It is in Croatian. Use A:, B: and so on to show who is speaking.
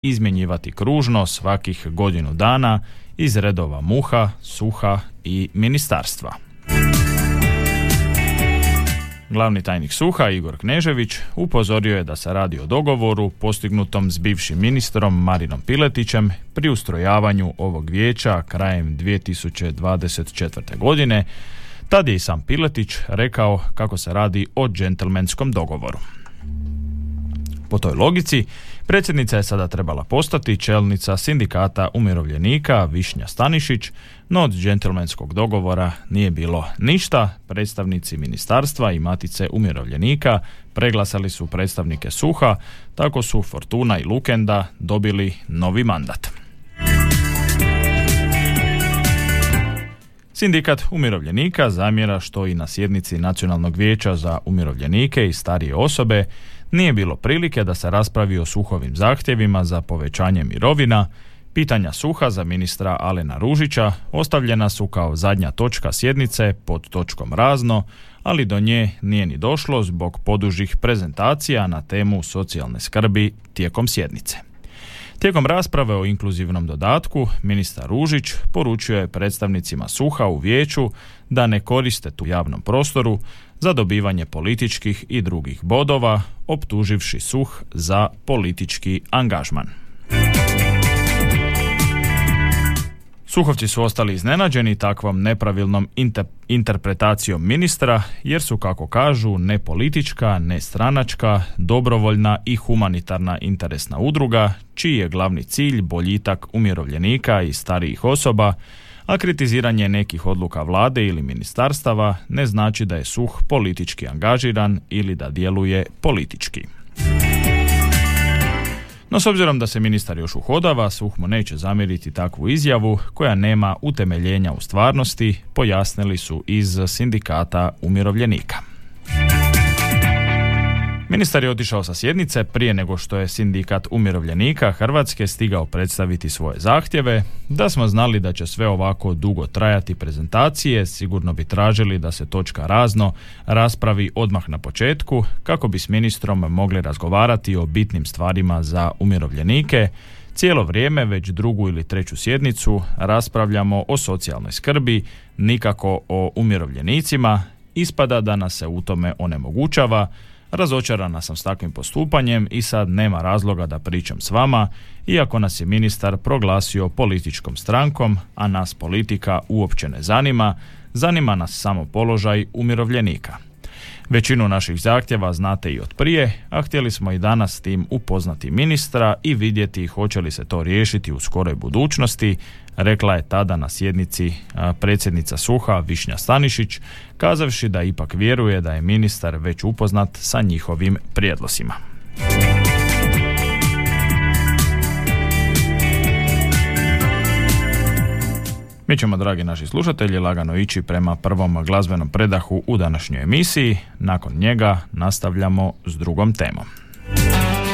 A: izmjenjivati kružno svakih godinu dana iz redova MUH-a, SUH-a i ministarstva. Glavni tajnik SUH-a Igor Knežević upozorio je da se radi o dogovoru postignutom s bivšim ministrom Marinom Piletićem pri ustrojavanju ovog vijeća krajem 2024. godine. Tad je i sam Piletić rekao kako se radi o džentlmenskom dogovoru. Po toj logici, predsjednica je sada trebala postati čelnica sindikata umirovljenika Višnja Stanišić, no od džentlmenskog dogovora nije bilo ništa. Predstavnici ministarstva i Matice umirovljenika preglasali su predstavnike SUH-a, tako su Fortuna i Lukenda dobili novi mandat. Sindikat umirovljenika zamjera što i na sjednici Nacionalnog vijeća za umirovljenike i starije osobe nije bilo prilike da se raspravi o SUH-ovim zahtjevima za povećanje mirovina. Pitanja SUH-a za ministra Alena Ružića ostavljena su kao zadnja točka sjednice pod točkom razno, ali do nje nije ni došlo zbog podužih prezentacija na temu socijalne skrbi tijekom sjednice. Tijekom rasprave o inkluzivnom dodatku, ministar Ružić poručio je predstavnicima SUH-a u vijeću da ne koriste tu javnom prostoru za dobivanje političkih i drugih bodova, optuživši SUH za politički angažman. SUH-ovci su ostali iznenađeni takvom nepravilnom interpretacijom ministra, jer su, kako kažu, ne politička, ne stranačka, dobrovoljna i humanitarna interesna udruga, čiji je glavni cilj boljitak umirovljenika i starijih osoba, a kritiziranje nekih odluka vlade ili ministarstava ne znači da je SUH politički angažiran ili da djeluje politički. No, s obzirom da se ministar još uhodava, SUH mu neće zamjeriti takvu izjavu koja nema utemeljenja u stvarnosti, pojasnili su iz sindikata umirovljenika. Ministar je otišao sa sjednice prije nego što je sindikat umirovljenika Hrvatske stigao predstaviti svoje zahtjeve. Da smo znali da će sve ovako dugo trajati prezentacije, sigurno bi tražili da se točka razno raspravi odmah na početku, kako bi s ministrom mogli razgovarati o bitnim stvarima za umirovljenike. Cijelo vrijeme, već drugu ili treću sjednicu, raspravljamo o socijalnoj skrbi, nikako o umirovljenicima. Ispada da nas se u tome onemogućava. Razočarana sam s takvim postupanjem i sad nema razloga da pričam s vama, iako nas je ministar proglasio političkom strankom, a nas politika uopće ne zanima, zanima nas samo položaj umirovljenika. Većinu naših zahtjeva znate i od prije, a htjeli smo i danas s tim upoznati ministra i vidjeti hoće li se to riješiti u skoroj budućnosti, rekla je tada na sjednici predsjednica SUH-a Višnja Stanišić, kazavši da ipak vjeruje da je ministar već upoznat sa njihovim prijedlozima. Mi ćemo, dragi naši slušatelji, lagano ići prema prvom glazbenom predahu u današnjoj emisiji. Nakon njega nastavljamo s drugom temom.